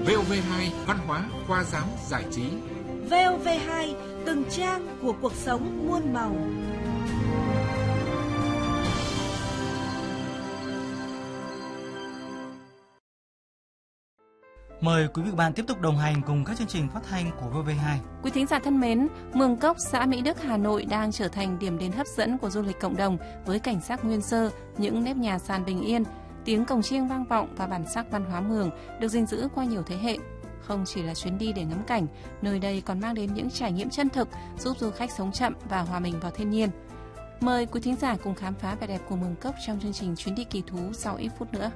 VOV2 Văn hóa qua dáng giải trí. VOV2 từng trang của cuộc sống muôn màu. Mời quý vị và bạn tiếp tục đồng hành cùng các chương trình phát thanh của VOV2. Quý thính giả thân mến, Mường Cốc, xã Mỹ Đức, Hà Nội đang trở thành điểm đến hấp dẫn của du lịch cộng đồng với cảnh sắc nguyên sơ, những nếp nhà sàn bình yên, tiếng cồng chiêng vang vọng và bản sắc văn hóa Mường được gìn giữ qua nhiều thế hệ. Không chỉ là chuyến đi để ngắm cảnh, nơi đây còn mang đến những trải nghiệm chân thực, giúp du khách sống chậm và hòa mình vào thiên nhiên. Mời quý thính giả cùng khám phá vẻ đẹp của Mường Cốc trong chương trình Chuyến đi kỳ thú sau ít phút nữa.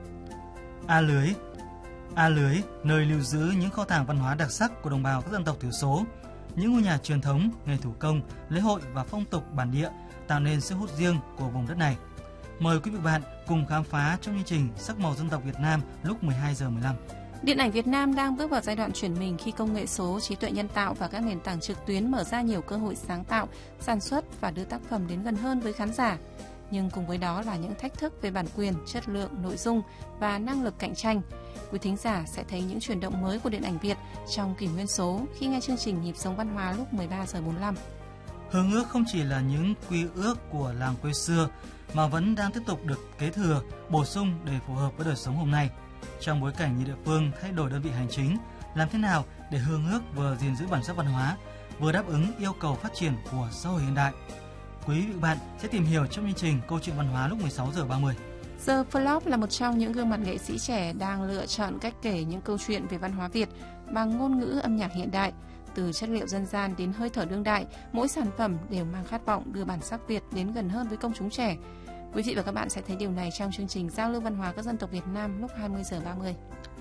A Lưới, nơi lưu giữ những kho tàng văn hóa đặc sắc của đồng bào các dân tộc thiểu số, những ngôi nhà truyền thống, nghề thủ công, lễ hội và phong tục bản địa tạo nên sức hút riêng của vùng đất này. Mời quý vị và bạn cùng khám phá trong chương trình Sắc màu dân tộc Việt Nam lúc 12:15. Điện ảnh Việt Nam đang bước vào giai đoạn chuyển mình khi công nghệ số, trí tuệ nhân tạo và các nền tảng trực tuyến mở ra nhiều cơ hội sáng tạo, sản xuất và đưa tác phẩm đến gần hơn với khán giả. Nhưng cùng với đó là những thách thức về bản quyền, chất lượng, nội dung và năng lực cạnh tranh. Quý thính giả sẽ thấy những chuyển động mới của điện ảnh Việt trong kỷ nguyên số khi nghe chương trình Nhịp sống văn hóa lúc 13:45. Hương ước không chỉ là những quy ước của làng quê xưa mà vẫn đang tiếp tục được kế thừa, bổ sung để phù hợp với đời sống hôm nay. Trong bối cảnh nhiều địa phương thay đổi đơn vị hành chính, làm thế nào để hương ước vừa gìn giữ bản sắc văn hóa, vừa đáp ứng yêu cầu phát triển của xã hội hiện đại? Quý vị và bạn sẽ tìm hiểu trong chương trình Câu chuyện văn hóa lúc 16:30. The Flop là một trong những gương mặt nghệ sĩ trẻ đang lựa chọn cách kể những câu chuyện về văn hóa Việt bằng ngôn ngữ âm nhạc hiện đại. Từ chất liệu dân gian đến hơi thở đương đại, mỗi sản phẩm đều mang khát vọng đưa bản sắc Việt đến gần hơn với công chúng trẻ. Quý vị và các bạn sẽ thấy điều này trong chương trình Giao lưu văn hóa các dân tộc Việt Nam lúc 20:30.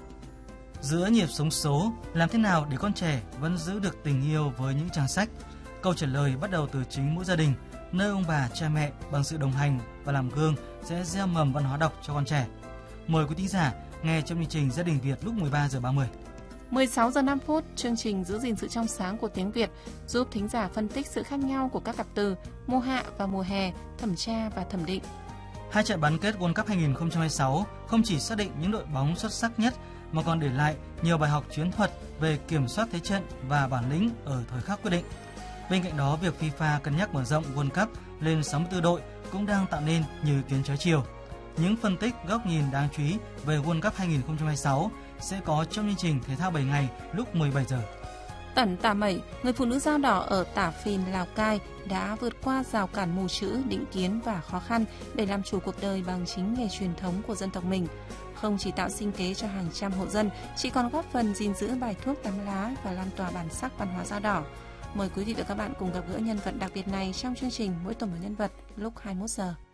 Giữa nhịp sống số, làm thế nào để con trẻ vẫn giữ được tình yêu với những trang sách? Câu trả lời bắt đầu từ chính mỗi gia đình, nơi ông bà, cha mẹ bằng sự đồng hành và làm gương sẽ gieo mầm văn hóa đọc cho con trẻ. Mời quý thính giả nghe trong chương trình Gia đình Việt lúc 13:30. 16:05, chương trình Giữ gìn sự trong sáng của tiếng Việt giúp thính giả phân tích sự khác nhau của các cặp từ mùa hạ và mùa hè, thẩm tra và thẩm định. Hai trận bán kết World Cup 2026 không chỉ xác định những đội bóng xuất sắc nhất mà còn để lại nhiều bài học chiến thuật về kiểm soát thế trận và bản lĩnh ở thời khắc quyết định. Bên cạnh đó, việc FIFA cân nhắc mở rộng World Cup lên 64 đội cũng đang tạo nên nhiều ý kiến trái chiều. Những phân tích góc nhìn đáng chú ý về World Cup 2026 sẽ có trong chương trình Thể thao 7 ngày lúc 17 giờ. Tẩn Tả Mẩy, người phụ nữ dao đỏ ở Tả Phìn, Lào Cai đã vượt qua rào cản mù chữ, định kiến và khó khăn để làm chủ cuộc đời bằng chính nghề truyền thống của dân tộc mình. Không chỉ tạo sinh kế cho hàng trăm hộ dân, chị còn góp phần gìn giữ bài thuốc tắm lá và lan tỏa bản sắc văn hóa dao đỏ. Mời quý vị và các bạn cùng gặp gỡ nhân vật đặc biệt này trong chương trình Mỗi tuần một nhân vật lúc 21 giờ.